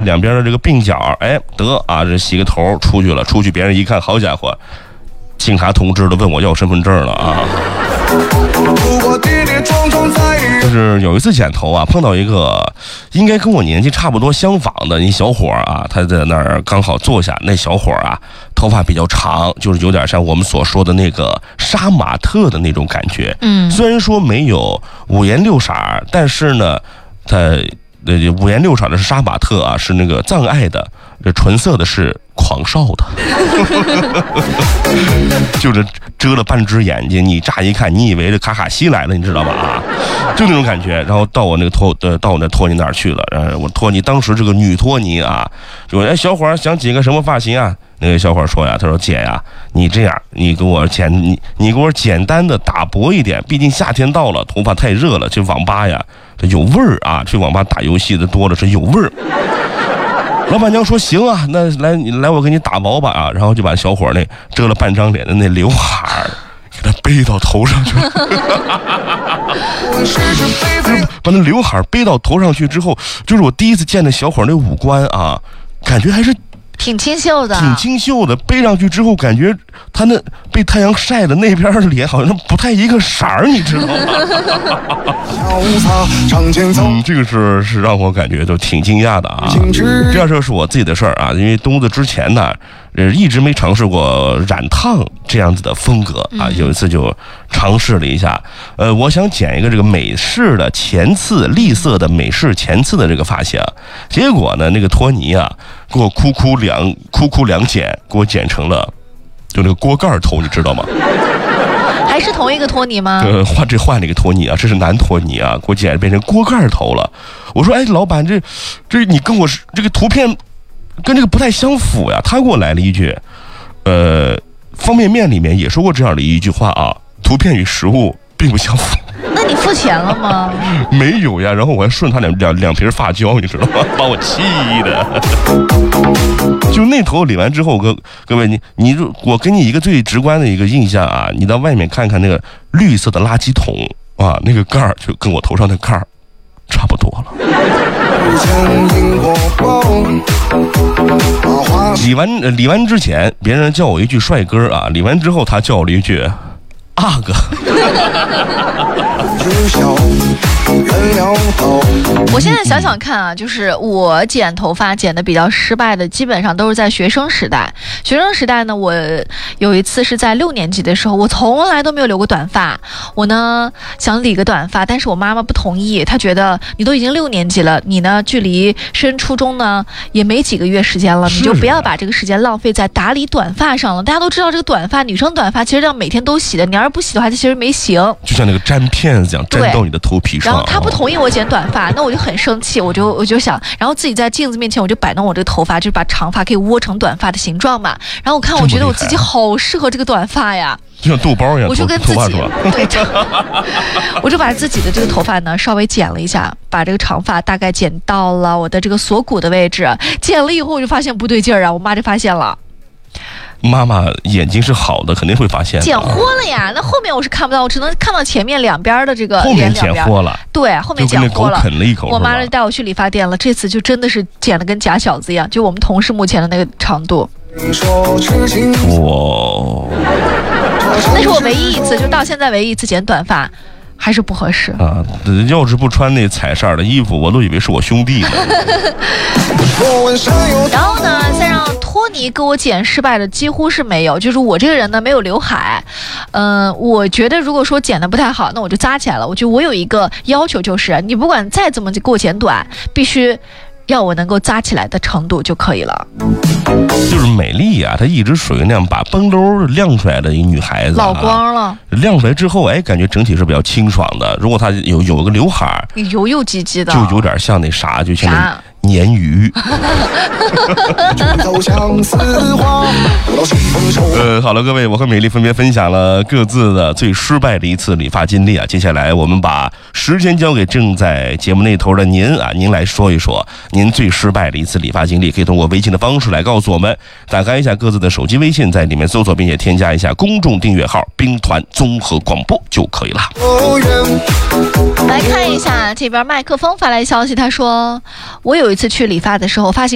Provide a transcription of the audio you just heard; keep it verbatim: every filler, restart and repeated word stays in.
两边的这个鬓角，哎，得啊，这洗个头出去了，出去别人一看，好家伙，警察同志都问我要身份证了啊。就是有一次剪头啊，碰到一个应该跟我年纪差不多相仿的一小伙啊，他在那儿刚好坐下，那小伙啊头发比较长，就是有点像我们所说的那个杀马特的那种感觉。嗯，虽然说没有五颜六色，但是呢他呃五颜六色的是杀马特啊，是那个藏爱的，这纯色的是狂少的。就是遮了半只眼睛，你乍一看你以为这卡卡西来了，你知道吧？啊，就那种感觉。然后到我那个托呃到我那托尼那儿去了，呃我托尼当时这个女托尼啊，说哎小伙儿想剪个什么发型啊？那个小伙儿说呀，他说姐呀，你这样你给我剪你你给我简单的打薄一点，毕竟夏天到了，头发太热了，去网吧呀这有味儿啊，去网吧打游戏的多了是有味儿。老板娘说行啊，那来你来我给你打薄吧啊，然后就把小伙那遮了半张脸的那刘海儿给他背到头上去了。把那刘海背到头上去之后，就是我第一次见那小伙那五官啊，感觉还是挺清秀的， 挺清秀的。背上去之后，感觉他那被太阳晒的那边的脸好像不太一个色儿，你知道吗？嗯，这个是是让我感觉都挺惊讶的啊。这事是我自己的事儿啊，因为东子之前呢，呃，一直没尝试过染烫这样子的风格啊。有一次就尝试了一下，呃，我想剪一个这个美式的前刺，栗色的美式前刺的这个发型，结果呢，那个托尼啊，给我哭哭两哭哭两剪，给我剪成了就那个锅盖头，你知道吗？ 还是同一个托尼吗？ 呃，换这换了一个托尼啊，这是男托尼啊，给我剪变成锅盖头了。我说，哎，老板，这这你跟我这个图片跟这个不太相符呀。他给我来了一句，呃，方便面里面也说过这样的一句话啊，图片与实物并不相符。 那你付钱了吗？ 没有呀，然后我还顺他两两两瓶发胶，你知道吗？把我气的。就那头理完之后，各各位你你我给你一个最直观的一个印象啊，你到外面看看那个绿色的垃圾桶啊，那个盖儿就跟我头上的盖儿差不多了。理完呃理完之前，别人叫我一句帅哥啊，理完之后他叫我了一句阿哥。 我现在想想看啊，就是我剪头发剪的比较失败的，基本上都是在学生时代。学生时代呢，我有一次是在六年级的时候，我从来都没有留过短发。我呢想理个短发，但是我妈妈不同意，她觉得你都已经六年级了，你呢距离升初中呢也没几个月时间了，你就不要把这个时间浪费在打理短发上了。大家都知道这个短发，女生短发其实要每天都洗的，你要是不洗的话，它其实没型， 就像那个粘片子一样粘到你的头皮上。 然后她不同意我剪短发，那我就很生气，我就我就想，然后自己在镜子面前我就摆弄我这个头发，就是把长发可以窝成短发的形状嘛。然后我看，我觉得我自己好适合这个短发呀， 就像豆包一样。 我就跟自己对，我就把自己的这个头发呢稍微剪了一下，把这个长发大概剪到了我的这个锁骨的位置。剪了以后我就发现不对劲儿啊，我妈就发现了。 妈妈眼睛是好的，肯定会发现的。 剪豁了呀，那后面我是看不到，我只能看到前面两边的这个。 后面剪豁了。 对，后面剪豁了。 就跟那狗啃了一口。 我妈就带我去理发店了，这次就真的是剪得跟假小子一样，就我们同事目前的那个长度。 哇！ 那是我唯一一次，就到现在唯一一次剪短发。还是不合适啊！要是不穿那彩色的衣服，我都以为是我兄弟呢。 然后呢，再让托尼给我剪失败的几乎是没有，就是我这个人呢没有刘海，嗯、呃，我觉得如果说剪的不太好，那我就扎起来了。我觉得我有一个要求，就是你不管再怎么给我剪短，必须要我能够扎起来的程度就可以了。 就是美丽啊，她一直属于那样把崩兜亮出来的一女孩子、啊， 老光了。 亮出来之后，哎，感觉整体是比较清爽的。如果她有有个刘海， 油油唧唧的， 就有点像那啥，就像那鲶鱼。呃，好了，各位，我和美丽分别分享了各自的最失败的一次理发经历啊。接下来我们把时间交给正在节目那头的您啊，您来说一说您最失败的一次理发经历，可以通过微信的方式来告诉我们。打开一下各自的手机微信，在里面搜索并且添加一下公众订阅号兵团综合广播就可以了。 来看一下这边麦克风发来消息，他说我有一次去理发的时候发现